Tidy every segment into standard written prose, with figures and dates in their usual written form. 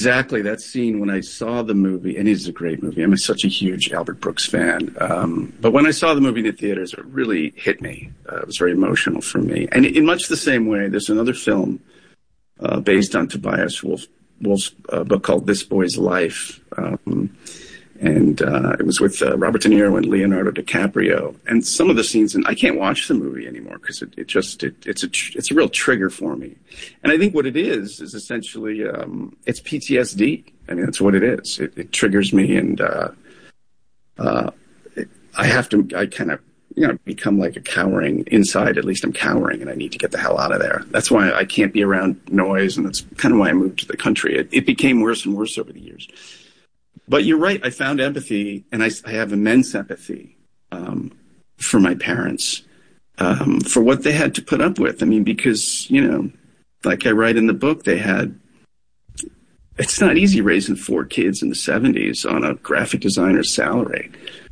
exactly that scene when I saw the movie, and it's a great movie. I'm such a huge Albert Brooks fan. But when I saw the movie in the theaters, it really hit me. It was very emotional for me. And in much the same way, there's another film based on Tobias Wolff's book called This Boy's Life. And it was with Robert De Niro and Leonardo DiCaprio. And some of the scenes, and I can't watch the movie anymore because it's a real trigger for me. And I think what it is essentially it's PTSD. I mean, that's what it is. It triggers me, and I kind of become like a cowering inside. At least I'm cowering, and I need to get the hell out of there. That's why I can't be around noise, and that's kind of why I moved to the country. It became worse and worse over the years. But you're right. I found empathy, and I have immense empathy for my parents, for what they had to put up with. I mean, because, like I write in the book, it's not easy raising 4 kids in the 70s on a graphic designer's salary.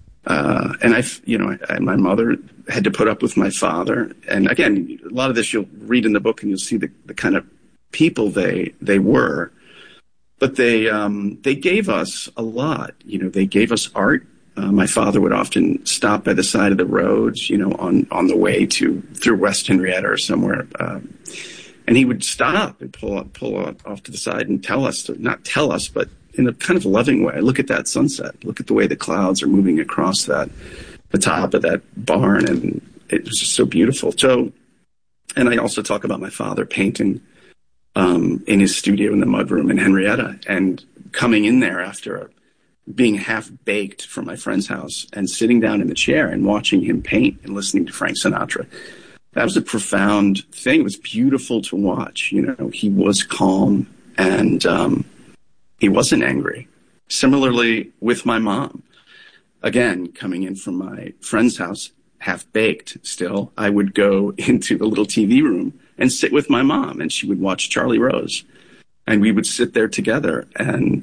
And my mother had to put up with my father. And again, a lot of this you'll read in the book, and you'll see the kind of people they were. But they gave us a lot. They gave us art. My father would often stop by the side of the roads, on the way through West Henrietta or somewhere. And he would stop and pull off to the side and not tell us, but in a kind of loving way, look at that sunset. Look at the way the clouds are moving across the top of that barn. And it was just so beautiful. So, and I also talk about my father painting in his studio in the mudroom in Henrietta, and coming in there after being half baked from my friend's house and sitting down in the chair and watching him paint and listening to Frank Sinatra. That was a profound thing. It was beautiful to watch. He was calm, and he wasn't angry. Similarly with my mom, again, coming in from my friend's house, half baked still, I would go into the little TV room and sit with my mom, and she would watch Charlie Rose, and we would sit there together, and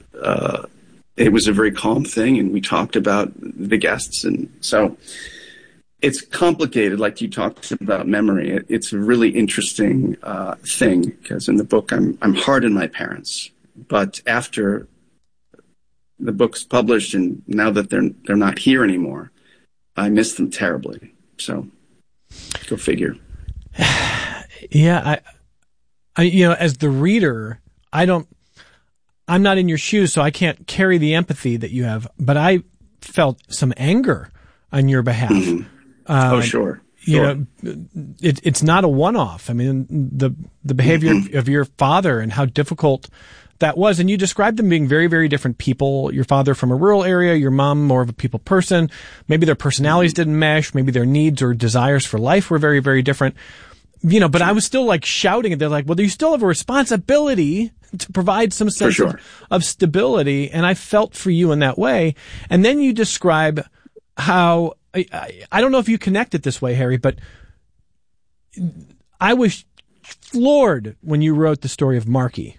it was a very calm thing, and we talked about the guests. And so it's complicated, like you talked about memory. It's a really interesting thing, because in the book I'm hard on my parents, but after the book's published and now that they're not here anymore, I miss them terribly. So go figure. Yeah, I as the reader, I'm not in your shoes, so I can't carry the empathy that you have, but I felt some anger on your behalf. Mm-hmm. Sure. It's not a one-off. I mean, the behavior of your father and how difficult that was. And you described them being very, very different people. Your father from a rural area, your mom more of a people person. Maybe their personalities didn't mesh. Maybe their needs or desires for life were very, very different. But I was still like shouting, and they're like, well, you still have a responsibility to provide some sense of stability. And I felt for you in that way. And then you describe how, I don't know if you connect it this way, Harry, but I was floored when you wrote the story of Marky.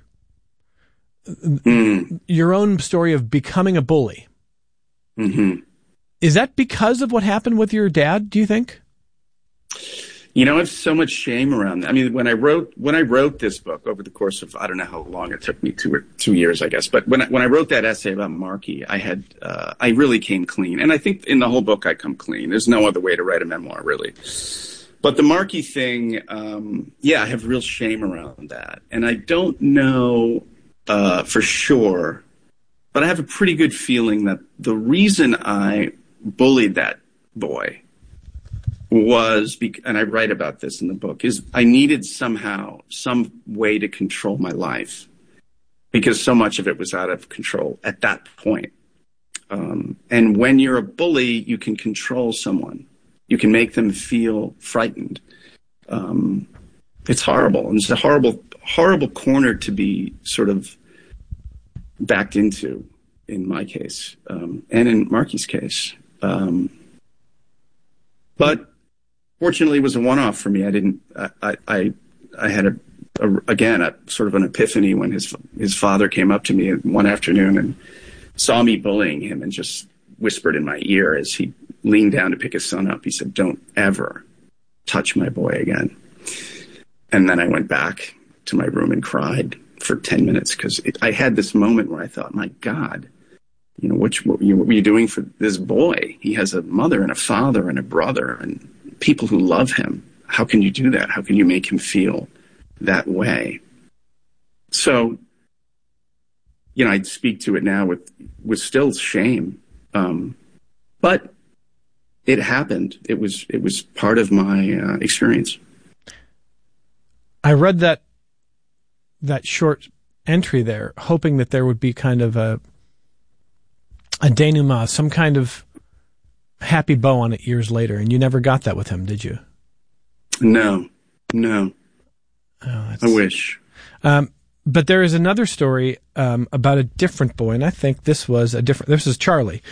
Your own story of becoming a bully. Mm-hmm. Is that because of what happened with your dad, do you think? I have so much shame around that. I mean, when I wrote this book over the course of, I don't know how long it took me, 2 years, I guess. But when I wrote that essay about Marky, I really came clean. And I think in the whole book, I come clean. There's no other way to write a memoir, really. But the Marky thing, I have real shame around that. And I don't know for sure, but I have a pretty good feeling that the reason I bullied that boy was, and I write about this in the book, is I needed somehow some way to control my life, because so much of it was out of control at that point. And when you're a bully, you can control someone. You can make them feel frightened. It's horrible. And it's a horrible, horrible corner to be sort of backed into, in my case, and in Marky's case. But fortunately, it was a one-off for me. I had a sort of an epiphany when his father came up to me one afternoon and saw me bullying him and just whispered in my ear as he leaned down to pick his son up. He said, "Don't ever touch my boy again." And then I went back to my room and cried for 10 minutes because I had this moment where I thought, my God, what were you doing for this boy? He has a mother and a father and a brother and people who love him. How can you do that? How can you make him feel that way? So, I'd speak to it now with still shame. But it happened. It was part of my experience. I read that short entry there, hoping that there would be kind of a denouement, some kind of happy bow on it years later, and you never got that with him, did you? No. Oh, I wish. But there is another story about a different boy, and I think this is Charlie.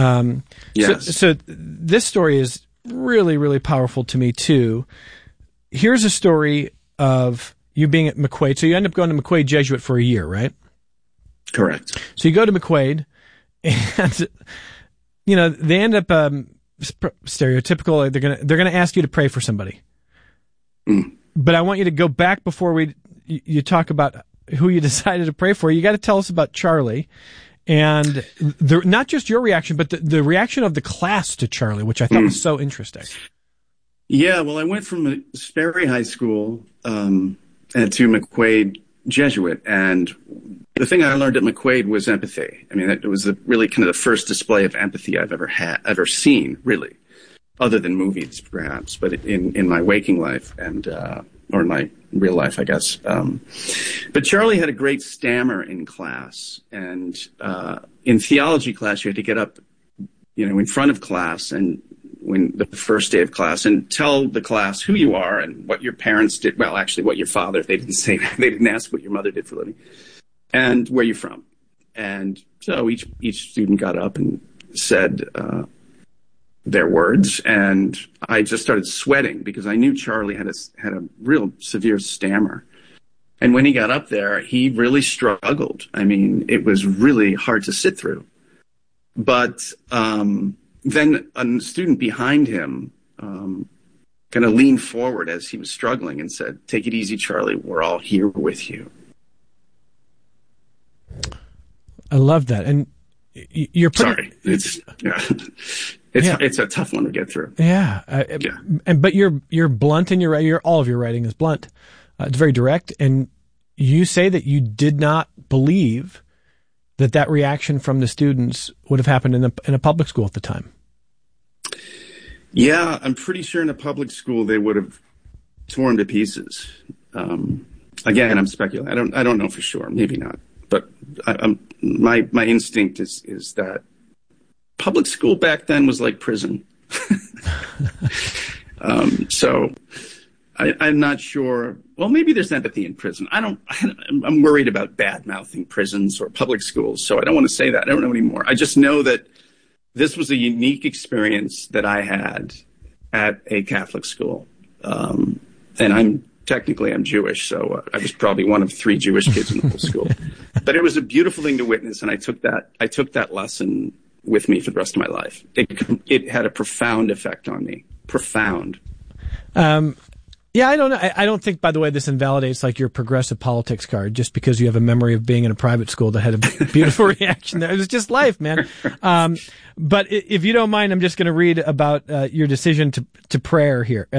Yes. So this story is really, really powerful to me, too. Here's a story of you being at McQuaid. So you end up going to McQuaid Jesuit for a year, right? Correct. So you go to McQuaid, and they end up stereotypical. They're gonna ask you to pray for somebody. But I want you to go back before you talk about who you decided to pray for. You got to tell us about Charlie, and not just your reaction, but the reaction of the class to Charlie, which I thought was so interesting. Yeah, well, I went from Sperry High School to McQuaid Jesuit, and the thing I learned at McQuaid was empathy. I mean, it was really kind of the first display of empathy I've ever seen, really, other than movies, perhaps, but in my waking life or in my real life, I guess. But Charlie had a great stammer in class, and in theology class, you had to get up, in front of class and when the first day of class and tell the class who you are and what your parents did. Well, actually, what your father, they didn't ask what your mother did for a living and where you're from. And so each student got up and said their words, and I just started sweating because I knew Charlie had a real severe stammer. And when he got up there, he really struggled. I mean, it was really hard to sit through. But then a student behind him kind of leaned forward as he was struggling and said, "Take it easy, Charlie. We're all here with you." I love that. And you're sorry. It's a tough one to get through. Yeah. But you're blunt in all of your writing is blunt. It's very direct. And you say that you did not believe that reaction from the students would have happened in a public school at the time. Yeah, I'm pretty sure in a public school they would have torn to pieces. Again, I'm speculating. I don't know for sure. Maybe not. But my instinct is that public school back then was like prison. So I'm not sure. Well, maybe there's empathy in prison. I'm worried about bad-mouthing prisons or public schools, so I don't want to say that. I don't know anymore. I just know that this was a unique experience that I had at a Catholic school. And I'm Jewish, so I was probably one of 3 Jewish kids in the whole school. But it was a beautiful thing to witness, and I took that lesson with me for the rest of my life. It had a profound effect on me. Profound. Yeah, I don't know. I don't think, by the way, this invalidates like your progressive politics card just because you have a memory of being in a private school that had a beautiful reaction there. It was just life, man. But if you don't mind, I'm just going to read about your decision to pray.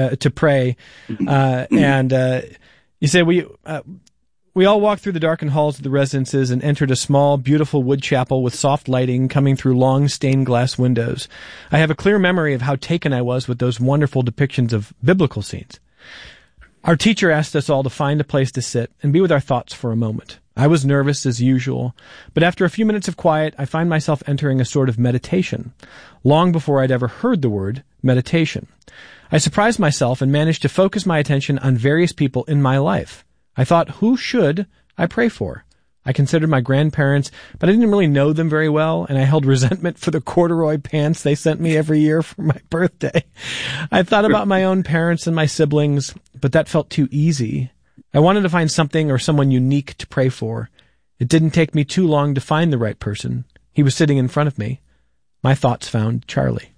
And you say we all walked through the darkened halls of the residences and entered a small, beautiful wood chapel with soft lighting coming through long stained glass windows. I have a clear memory of how taken I was with those wonderful depictions of biblical scenes. Our teacher asked us all to find a place to sit and be with our thoughts for a moment. I was nervous as usual, but after a few minutes of quiet, I find myself entering a sort of meditation, long before I'd ever heard the word meditation. I surprised myself and managed to focus my attention on various people in my life. I thought, who should I pray for? I considered my grandparents, but I didn't really know them very well, and I held resentment for the corduroy pants they sent me every year for my birthday. I thought about my own parents and my siblings, but that felt too easy. I wanted to find something or someone unique to pray for. It didn't take me too long to find the right person. He was sitting in front of me. My thoughts found Charlie.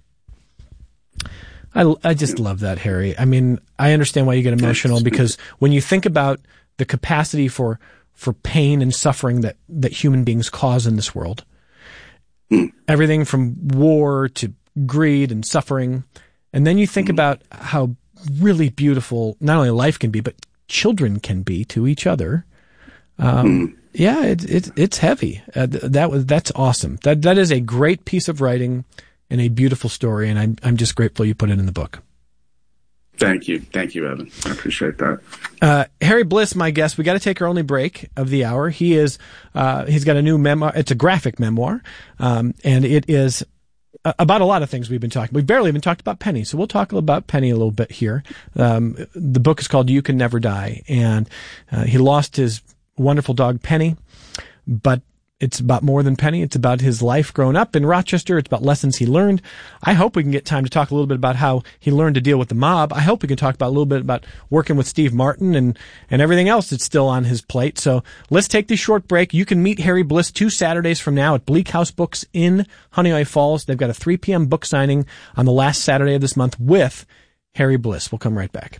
I just love that, Harry. I mean, I understand why you get emotional because when you think about the capacity for for pain and suffering that human beings cause in this world. Everything from war to greed and suffering. And then you think about how really beautiful not only life can be, but children can be to each other. Yeah, it's heavy. That's awesome. That is a great piece of writing and a beautiful story, and I'm just grateful you put it in the book. Thank you, Evan. I appreciate that. Harry Bliss, my guest. We got to take our only break of the hour. He's got a new memoir. It's a graphic memoir, and it is about a lot of things we've been talking. We've barely even talked about Penny, so we'll talk about Penny a little bit here. The book is called You Can Never Die, and he lost his wonderful dog Penny, but it's about more than Penny. It's about his life growing up in Rochester. It's about lessons he learned. I hope we can get time to talk a little bit about how he learned to deal with the mob. I hope we can talk about a little bit about working with Steve Martin and everything else that's still on his plate. So let's take this short break. You can meet Harry Bliss 2 Saturdays from now at Bleak House Books in Honeoye Falls. They've got a 3 p.m. book signing on the last Saturday of this month with Harry Bliss. We'll come right back.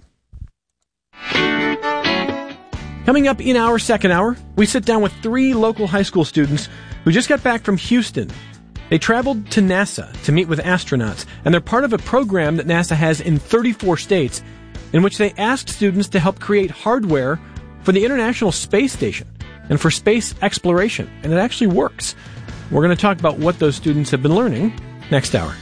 Coming up in our second hour, we sit down with 3 local high school students who just got back from Houston. They traveled to NASA to meet with astronauts, and they're part of a program that NASA has in 34 states in which they asked students to help create hardware for the International Space Station and for space exploration, and it actually works. We're going to talk about what those students have been learning next hour.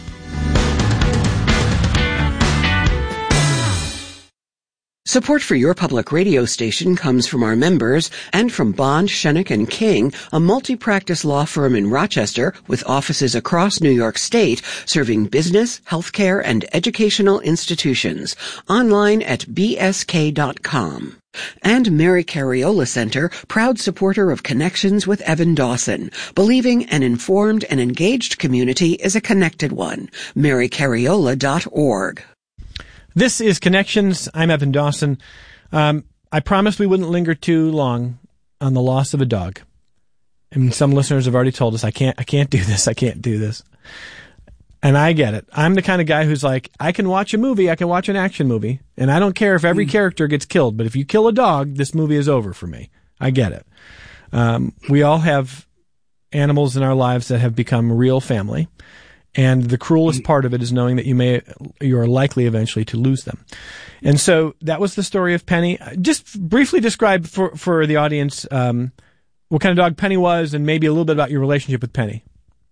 Support for your public radio station comes from our members and from Bond, Schoeneck & King, a multi-practice law firm in Rochester with offices across New York State, serving business, healthcare, and educational institutions. Online at bsk.com. And Mary Cariola Center, proud supporter of Connections with Evan Dawson, believing an informed and engaged community is a connected one. marycariola.org. This is Connections. I'm Evan Dawson. I promised we wouldn't linger too long on the loss of a dog. I mean, some listeners have already told us, I can't do this. I can't do this. And I get it. I'm the kind of guy who's like, I can watch a movie. I can watch an action movie. And I don't care if every character gets killed. But if you kill a dog, this movie is over for me. I get it. We all have animals in our lives that have become real family. And the cruelest part of it is knowing that you are likely eventually to lose them. And so that was the story of Penny. Just briefly describe for the audience what kind of dog Penny was, and maybe a little bit about your relationship with Penny.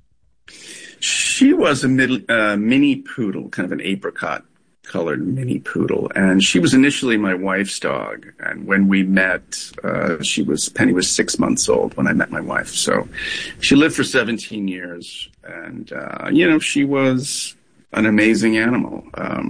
She was a mini poodle, kind of an apricot-colored mini poodle, and she was initially my wife's dog. And when we met, Penny was 6 months old when I met my wife. So she lived for 17 years. And, she was an amazing animal.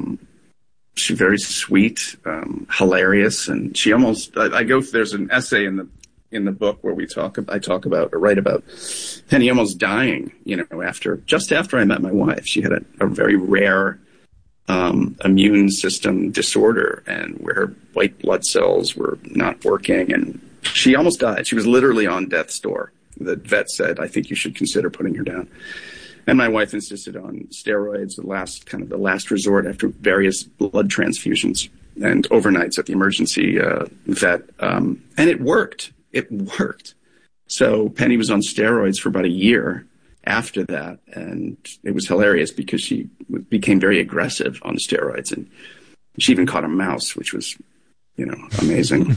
She's very sweet, hilarious. And she there's an essay in the book where I write about Penny almost dying, just after I met my wife. She had a very rare, immune system disorder, and where her white blood cells were not working, and she almost died. She was literally on death's door. The vet said, I think you should consider putting her down. And my wife insisted on steroids, the last resort after various blood transfusions and overnights at the emergency vet. And it worked. It worked. So Penny was on steroids for about a year after that. And it was hilarious because she became very aggressive on the steroids. And she even caught a mouse, which was, amazing.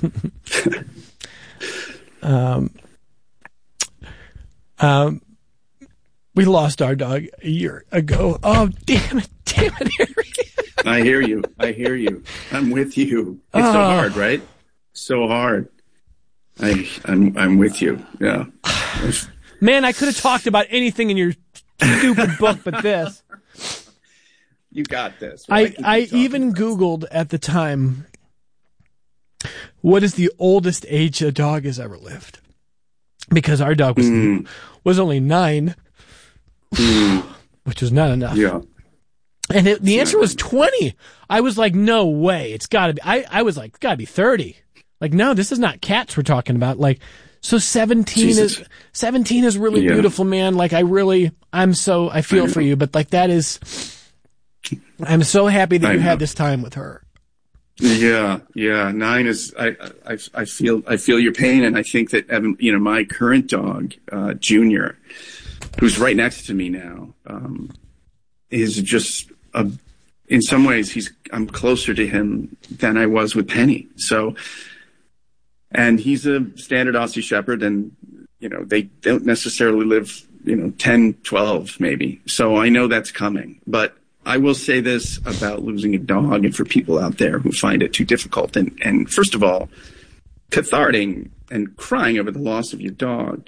We lost our dog a year ago. Oh, damn it, Harry. I hear you. I'm with you. It's so hard, right? So hard. I'm with you. Yeah. Man, I could have talked about anything in your stupid book but this. You got this. I even Googled at the time, what is the oldest age a dog has ever lived? Because our dog was only 9. Which was not enough. Yeah. And the answer was 20. I was like, no way. It's gotta be, I was like, it's gotta be 30. Like, no, this is not cats we're talking about. Like, so 17 is really beautiful, man. Like, I feel for you, but like, I'm so happy that you had this time with her. Yeah. 9 is, I feel your pain. And I think that, my current dog, Junior, who's right next to me now, is just in some ways I'm closer to him than I was with Penny. So, and he's a standard Aussie Shepherd, and, they don't necessarily live, 10, 12 maybe. So I know that's coming. But I will say this about losing a dog, and for people out there who find it too difficult. And first of all, cathartic and crying over the loss of your dog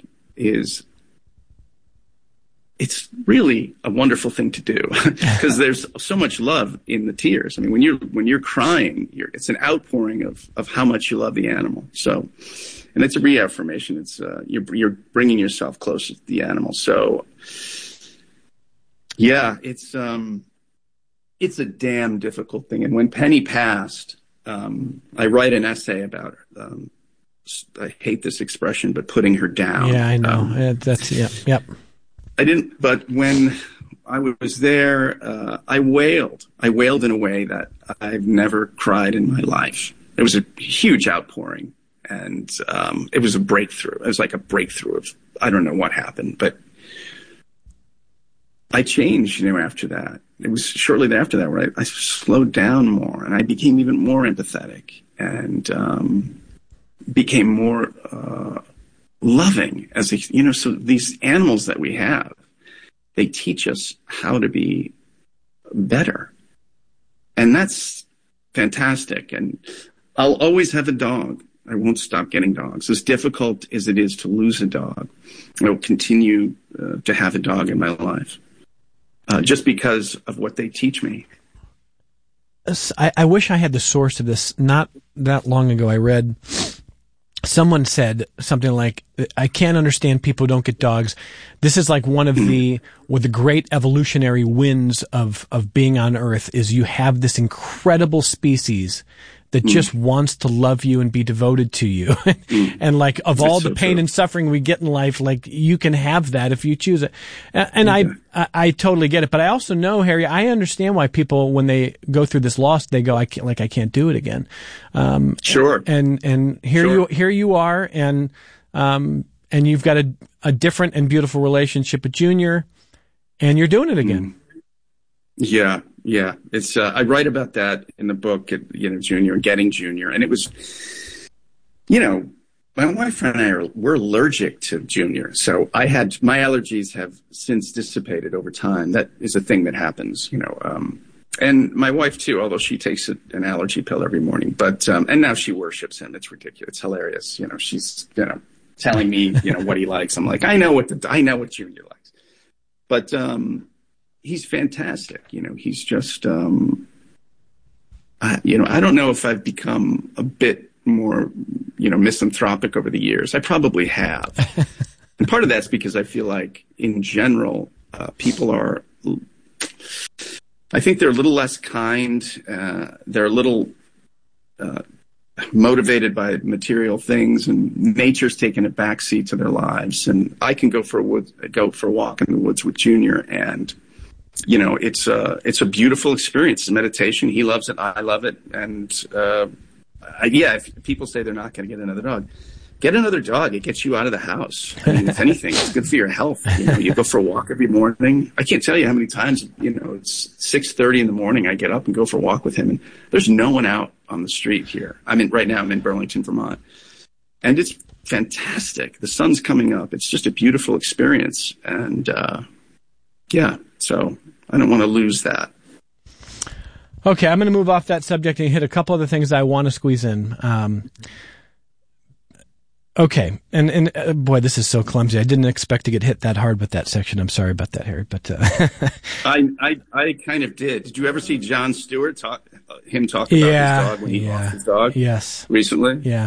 it's really a wonderful thing to do because there's so much love in the tears. I mean, when you're crying, it's an outpouring of how much you love the animal. So, and it's a reaffirmation. It's you're bringing yourself closer to the animal. So, yeah, it's a damn difficult thing. And when Penny passed, I write an essay about her. I hate this expression, but putting her down. Yeah, I know. Yep. I didn't, but when I was there, I wailed. I wailed in a way that I've never cried in my life. It was a huge outpouring, and it was a breakthrough. It was like a breakthrough of, I don't know what happened, but I changed, after that. It was shortly after that where I slowed down more, and I became even more empathetic, and became more loving as so these animals that we have, they teach us how to be better. And that's fantastic. And I'll always have a dog. I won't stop getting dogs. As difficult as it is to lose a dog, I will continue to have a dog in my life, just because of what they teach me. I wish I had the source of this. Not that long ago, I read someone said something like, I can't understand people who don't get dogs. This is like one of the great evolutionary wins of being on Earth is you have this incredible species that just wants to love you and be devoted to you. And like of all the pain and suffering we get in life, like you can have that if you choose it. And I totally get it. But I also know, Harry, I understand why people, when they go through this loss, they go, I can't do it again. Sure. And here you are, and you've got a different and beautiful relationship with Junior, and you're doing it again. Yeah. It's I write about that in the book, Junior, getting Junior, and it was, my wife and I we're allergic to Junior, so my allergies have since dissipated over time. That is a thing that happens, and my wife too, although she takes an allergy pill every morning, but and now she worships him. It's ridiculous. It's hilarious. She's telling me what he likes. I'm like, I know what Junior likes, but he's fantastic. He's just, I don't know if I've become a bit more, misanthropic over the years. I probably have. And part of that's because I feel like in general, people I think they're a little less kind. They're a little, motivated by material things, and nature's taken a backseat to their lives. And I can go for a walk in the woods with Junior, and it's a beautiful experience. It's meditation. He loves it. I love it. And, if people say they're not going to get another dog, get another dog. It gets you out of the house. I mean, if anything, it's good for your health. You go for a walk every morning. I can't tell you how many times, it's 6:30 in the morning. I get up and go for a walk with him, and there's no one out on the street here. Right now I'm in Burlington, Vermont, and it's fantastic. The sun's coming up. It's just a beautiful experience. And, so I don't want to lose that. Okay, I'm going to move off that subject and hit a couple other things I want to squeeze in. Okay, and boy, this is so clumsy. I didn't expect to get hit that hard with that section. I'm sorry about that, Harry. But I kind of did. Did you ever see Jon Stewart talk about his dog when he lost his dog? Yes. Recently? Yeah.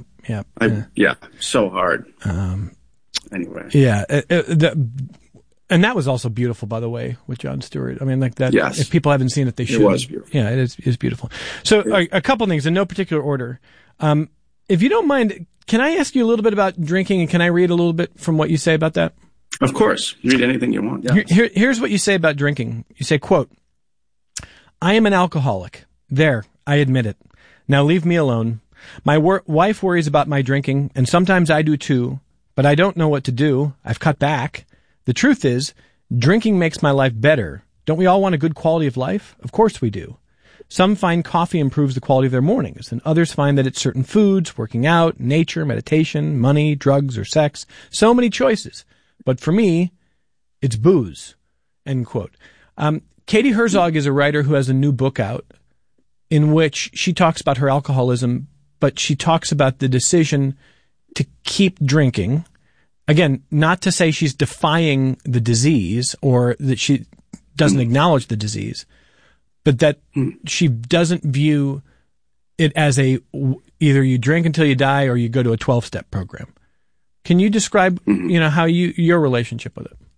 So hard. Anyway. Yeah. And that was also beautiful, by the way, with Jon Stewart. I mean, like that. Yes. If people haven't seen it, they should. It was beautiful. Yeah, it is beautiful. So a couple things in no particular order. If you don't mind, can I ask you a little bit about drinking, and can I read a little bit from what you say about that? Of course. Read anything you want. Yeah. Here's what you say about drinking. You say, quote, I am an alcoholic. There, I admit it. Now leave me alone. My wife worries about my drinking, and sometimes I do too, but I don't know what to do. I've cut back. The truth is, drinking makes my life better. Don't we all want a good quality of life? Of course we do. Some find coffee improves the quality of their mornings, and others find that it's certain foods, working out, nature, meditation, money, drugs, or sex. So many choices. But for me, it's booze. End quote. Katie Herzog is a writer who has a new book out in which she talks about her alcoholism, but she talks about the decision to keep drinking. Again, not to say she's defying the disease or that she doesn't acknowledge the disease, but that she doesn't view it as either you drink until you die or you go to a 12-step program. Can you describe, how your relationship with it?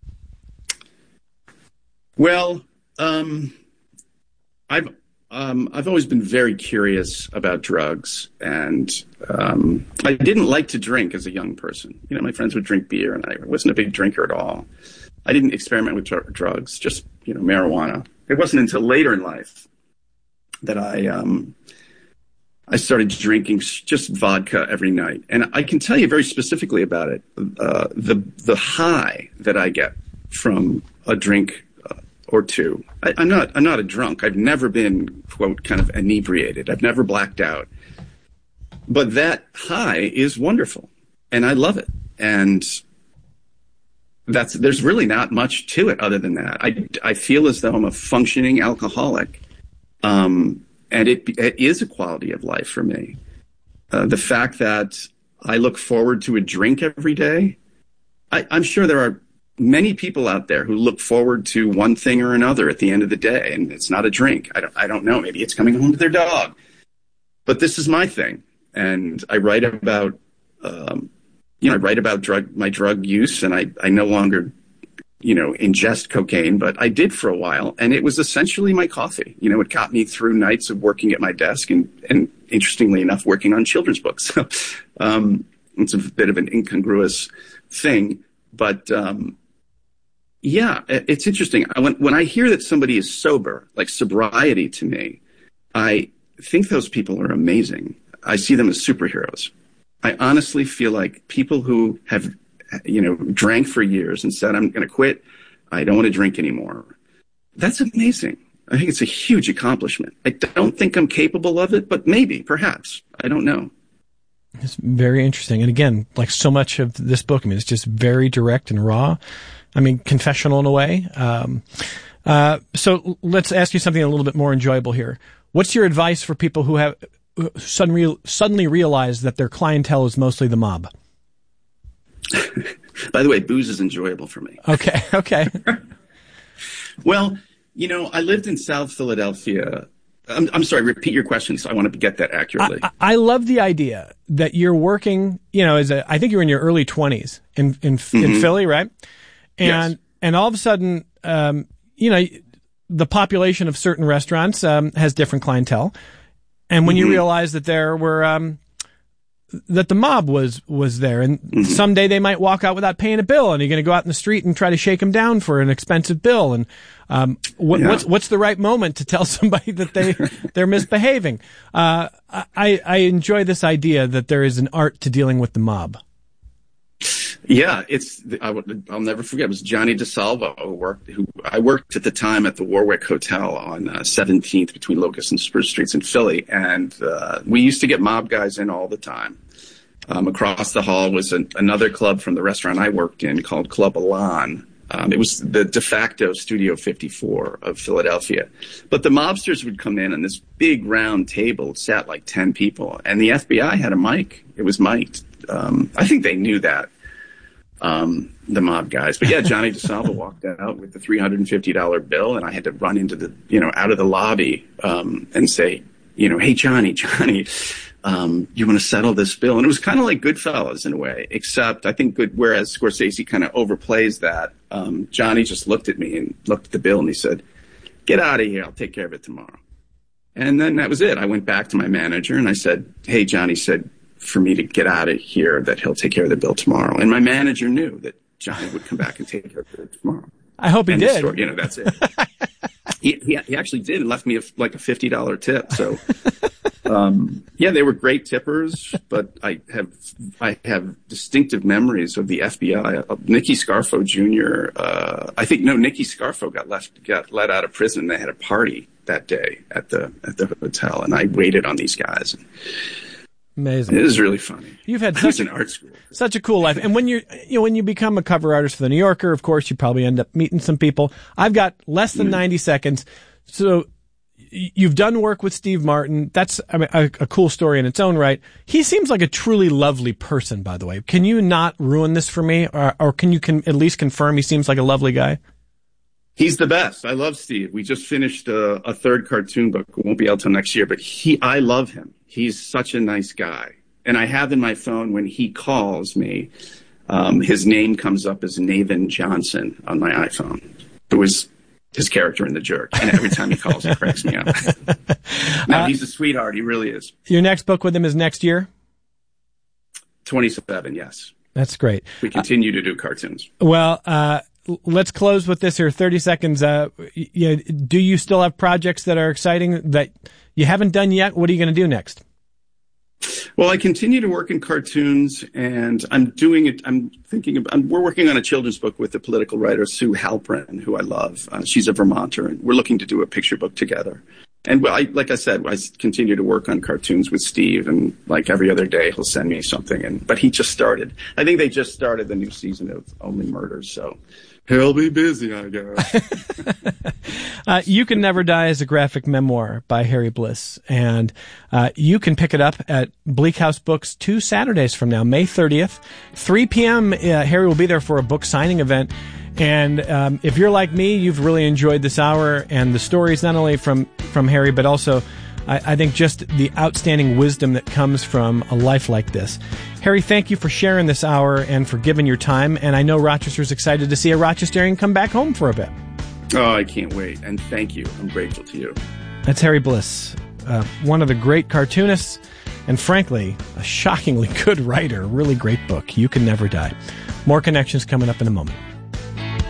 Well, I've always been very curious about drugs, and I didn't like to drink as a young person. My friends would drink beer, and I wasn't a big drinker at all. I didn't experiment with drugs, just marijuana. It wasn't until later in life that I started drinking just vodka every night, and I can tell you very specifically about it. The high that I get from a drink or two. I'm not a drunk. I've never been, quote, kind of inebriated. I've never blacked out. But that high is wonderful, and I love it. And there's really not much to it other than that. I feel as though I'm a functioning alcoholic, and it is a quality of life for me. The fact that I look forward to a drink every day, I'm sure there are many people out there who look forward to one thing or another at the end of the day, and it's not a drink. I don't know. Maybe it's coming home to their dog. But this is my thing, and I write about my drug use, and I no longer ingest cocaine, but I did for a while, and it was essentially my coffee. It got me through nights of working at my desk and interestingly enough, working on children's books. So, it's a bit of an incongruous thing, but yeah, it's interesting. When I hear that somebody is sober, like sobriety to me, I think those people are amazing. I see them as superheroes. I honestly feel like people who have, drank for years and said, I'm going to quit. I don't want to drink anymore. That's amazing. I think it's a huge accomplishment. I don't think I'm capable of it, but maybe, perhaps. I don't know. It's very interesting. And again, like so much of this book, it's just very direct and raw. Confessional in a way. So let's ask you something a little bit more enjoyable here. What's your advice for people who have suddenly realize that their clientele is mostly the mob? By the way, booze is enjoyable for me. Okay. Well, I lived in South Philadelphia. I'm sorry, repeat your question, so I want to get that accurately. I love the idea that you're working, I think you're in your early 20s in Philly, right? And all of a sudden, the population of certain restaurants has different clientele. And when you realize that there were that the mob was there, and someday they might walk out without paying a bill, and you're going to go out in the street and try to shake them down for an expensive bill. And what's the right moment to tell somebody that they're misbehaving? I enjoy this idea that there is an art to dealing with the mob. Yeah, I'll never forget. It was Johnny DeSalvo who I worked at the time at the Warwick Hotel on 17th between Locust and Spruce Streets in Philly, and we used to get mob guys in all the time. Across the hall was another club from the restaurant I worked in called Club Elan. It was the de facto Studio 54 of Philadelphia. But the mobsters would come in on this big round table, sat like 10 people, and the FBI had a mic. It was mic'd. I think they knew that. The mob guys. But yeah, Johnny DeSalvo walked out with the $350 bill, and I had to run into out of the lobby, and say, hey, Johnny, you want to settle this bill? And it was kind of like Goodfellas in a way, except I think whereas Scorsese kind of overplays that, Johnny just looked at me and looked at the bill and he said, get out of here. I'll take care of it tomorrow. And then that was it. I went back to my manager and I said, hey, Johnny said for me to get out of here, that he'll take care of the bill tomorrow. And my manager knew that Johnny would come back and take care of it tomorrow. I hope he did. That's it. He actually did and left me a $50 tip. So, Yeah, they were great tippers, but I have distinctive memories of the FBI. Nicky Scarfo Jr. Nicky Scarfo got let out of prison. They had a party that day at the hotel, and I waited on these guys. Amazing. It is really funny. You've had I was in art school. Such a cool life. And when you become a cover artist for the New Yorker, of course, you probably end up meeting some people. I've got less than 90 seconds. So you've done work with Steve Martin. That's a cool story in its own right. He seems like a truly lovely person, by the way. Can you not ruin this for me? Or can you at least confirm he seems like a lovely guy? He's the best. I love Steve. We just finished a third cartoon book. It won't be out till next year, but I love him. He's such a nice guy. And I have in my phone, when he calls me, his name comes up as Nathan Johnson on my iPhone. It was his character in The Jerk. And every time he calls, it cracks me up. No, he's a sweetheart. He really is. Your next book with him is next year? 27, yes. That's great. We continue to do cartoons. Well, let's close with this here. 30 seconds. Do you still have projects that are exciting that you haven't done yet? What are you going to do next? Well, I continue to work in cartoons, and we're working on a children's book with the political writer Sue Halprin, who I love. She's a Vermonter, and we're looking to do a picture book together. And like I said, I continue to work on cartoons with Steve, and like every other day he'll send me something. But he just started. I think they just started the new season of Only Murders, so he'll be busy, I guess. You Can Never Die is a graphic memoir by Harry Bliss, and you can pick it up at Bleak House Books 2 Saturdays from now, May 30th, 3 p.m. Harry will be there for a book signing event. And if you're like me, you've really enjoyed this hour and the stories, not only from Harry, but also I think just the outstanding wisdom that comes from a life like this. Harry, thank you for sharing this hour and for giving your time. And I know Rochester's excited to see a Rochesterian come back home for a bit. Oh, I can't wait. And thank you. I'm grateful to you. That's Harry Bliss, one of the great cartoonists, and frankly, a shockingly good writer. A really great book, You Can Never Die. More Connections coming up in a moment.